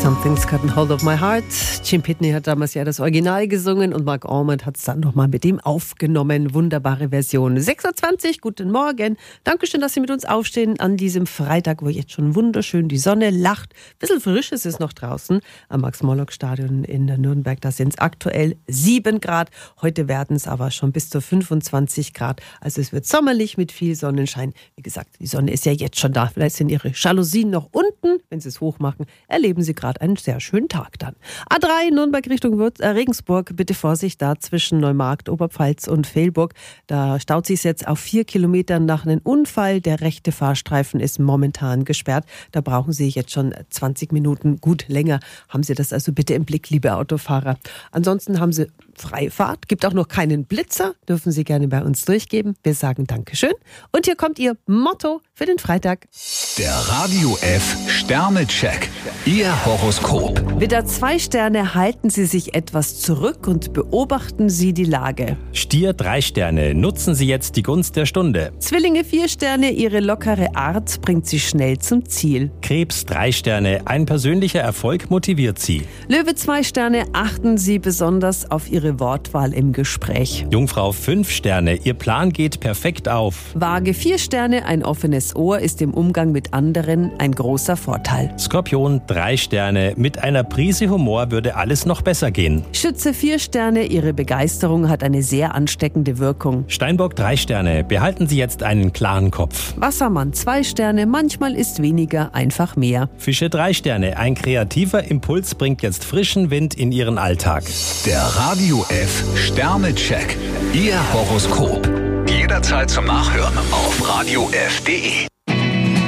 Something's Gotten Hold of My Heart. Jim Pitney hat damals ja das Original gesungen und Mark Ormond hat es dann nochmal mit ihm aufgenommen. Wunderbare Version. 6.20 Uhr, guten Morgen. Dankeschön, dass Sie mit uns aufstehen an diesem Freitag, wo jetzt schon wunderschön die Sonne lacht. Ein bisschen frisch ist es noch draußen am Max-Morlock-Stadion in Nürnberg. Da sind es aktuell 7 Grad. Heute werden es aber schon bis zu 25 Grad. Also es wird sommerlich mit viel Sonnenschein. Wie gesagt, die Sonne ist ja jetzt schon da. Vielleicht sind Ihre Jalousien noch unten. Wenn Sie es hochmachen, erleben Sie gerade einen sehr schönen Tag dann. A3 Nürnberg Richtung Regensburg. Bitte Vorsicht da zwischen Neumarkt, Oberpfalz und Velburg. Da staut sich jetzt auf 4 Kilometern nach einem Unfall. Der rechte Fahrstreifen ist momentan gesperrt. Da brauchen Sie jetzt schon 20 Minuten, gut länger. Haben Sie das also bitte im Blick, liebe Autofahrer. Ansonsten haben Sie freie Fahrt. Gibt auch noch keinen Blitzer. Dürfen Sie gerne bei uns durchgeben. Wir sagen Dankeschön. Und hier kommt Ihr Motto für den Freitag. Der Radio F Sternecheck. Ihr Horoskop. Widder 2 Sterne, halten Sie sich etwas zurück und beobachten Sie die Lage. Stier 3 Sterne, nutzen Sie jetzt die Gunst der Stunde. Zwillinge 4 Sterne, Ihre lockere Art bringt Sie schnell zum Ziel. Krebs 3 Sterne, ein persönlicher Erfolg motiviert Sie. Löwe 2 Sterne, achten Sie besonders auf Ihre Wortwahl im Gespräch. Jungfrau 5 Sterne, Ihr Plan geht perfekt auf. Waage 4 Sterne, ein offenes Ohr ist im Umgang mit anderen ein großer Vorteil. Skorpion 3 Sterne, mit einer Prise Humor würde alles noch besser gehen. Schütze 4 Sterne, Ihre Begeisterung hat eine sehr ansteckende Wirkung. Steinbock 3 Sterne, behalten Sie jetzt einen klaren Kopf. Wassermann 2 Sterne, manchmal ist weniger einfach mehr. Fische 3 Sterne, ein kreativer Impuls bringt jetzt frischen Wind in Ihren Alltag. Der Radio F Sternecheck. Ihr Horoskop. Jederzeit zum Nachhören auf radiof.de.